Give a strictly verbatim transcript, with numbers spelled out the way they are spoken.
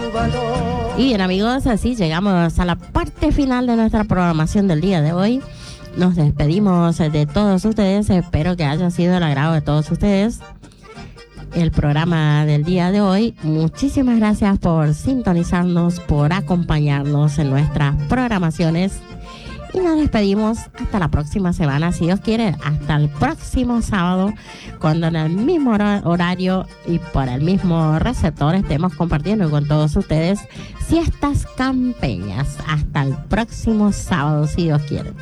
Y bien, amigos, así llegamos a la parte final de nuestra programación del día de hoy. Nos despedimos de todos ustedes. Espero que haya sido el agrado de todos ustedes el programa del día de hoy. Muchísimas gracias por sintonizarnos, por acompañarnos en nuestras programaciones. Y nos despedimos hasta la próxima semana, si Dios quiere, hasta el próximo sábado, cuando en el mismo horario y por el mismo receptor estemos compartiendo con todos ustedes Siestas Campeñas. Hasta el próximo sábado, si Dios quiere.